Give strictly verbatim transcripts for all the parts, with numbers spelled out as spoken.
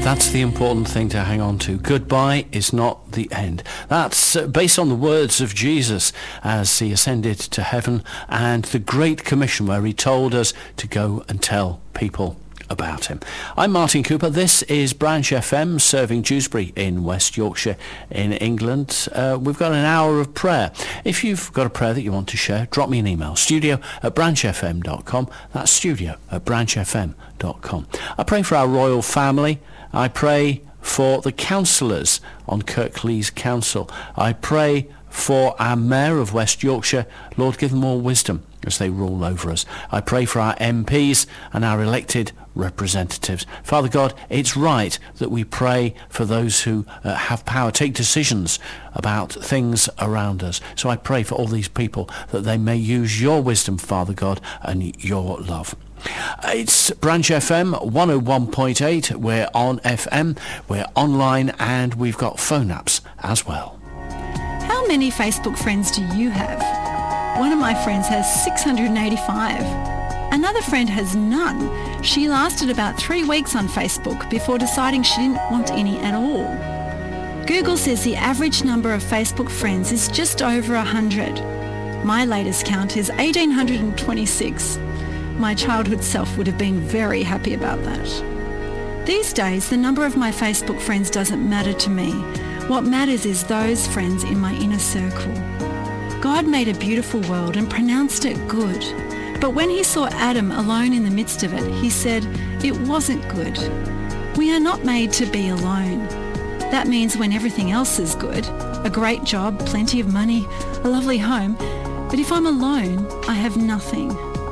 That's the important thing to hang on to. Goodbye is not the end. That's uh, based on the words of Jesus as he ascended to heaven and the Great Commission where he told us to go and tell people about him. I'm Martin Cooper. This is Branch F M serving Dewsbury in West Yorkshire in England. Uh, we've got an hour of prayer. If you've got a prayer that you want to share, drop me an email. Studio at branch f m dot com. That's studio at branch f m dot com. I pray for our royal family. I pray for the councillors on Kirklees Council. I pray for our Mayor of West Yorkshire. Lord, give them more wisdom as they rule over us. I pray for our M Ps and our elected representatives. Father God, it's right that we pray for those who uh, have power, take decisions about things around us. So I pray for all these people that they may use your wisdom, Father God, and your love. It's Branch F M one oh one point eight. We're on F M, we're online, and we've got phone apps as well. How many Facebook friends do you have? One of my friends has six hundred eighty-five. Another friend has none. She lasted about three weeks on Facebook before deciding she didn't want any at all. Google says the average number of Facebook friends is just over one hundred. My latest count is one thousand eight hundred twenty-six. My childhood self would have been very happy about that. These days, the number of my Facebook friends doesn't matter to me. What matters is those friends in my inner circle. God made a beautiful world and pronounced it good. But when he saw Adam alone in the midst of it, he said, it wasn't good. We are not made to be alone. That means when everything else is good, a great job, plenty of money, a lovely home, but if I'm alone, I have nothing.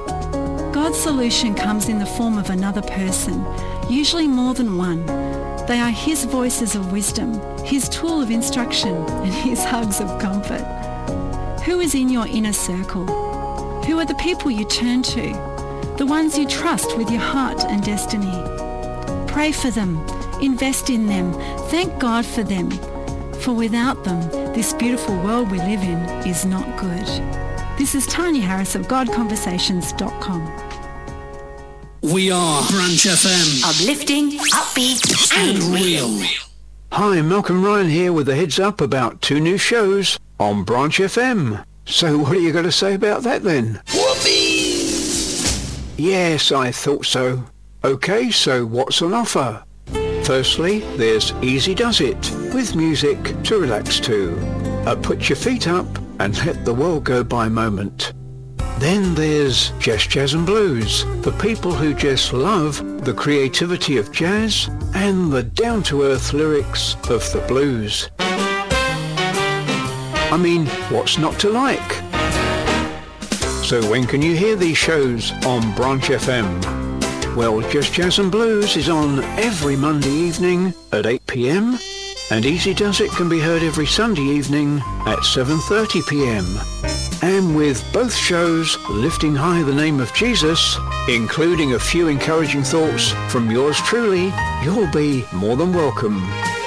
God's solution comes in the form of another person, usually more than one. They are his voices of wisdom, his tool of instruction, and his hugs of comfort. Who is in your inner circle? Who are the people you turn to? The ones you trust with your heart and destiny. Pray for them. Invest in them. Thank God for them. For without them, this beautiful world we live in is not good. This is Tanya Harris of God Conversations dot com. We are Branch F M. Uplifting, upbeat, and real. Hi, Malcolm Ryan here with a heads up about two new shows on Branch F M. So what are you going to say about that then? Whoopee! Yes, I thought so. Okay, so what's on offer? Firstly, there's Easy Does It, with music to relax to. A put your feet up and let the world go by moment. Then there's Jazz, Jazz and Blues, for people who just love the creativity of jazz and the down-to-earth lyrics of the blues. I mean, what's not to like? So when can you hear these shows on Branch F M? Well, Just Jazz and Blues is on every Monday evening at eight p.m. and Easy Does It can be heard every Sunday evening at seven thirty p.m. And with both shows lifting high the name of Jesus, including a few encouraging thoughts from yours truly, you'll be more than welcome.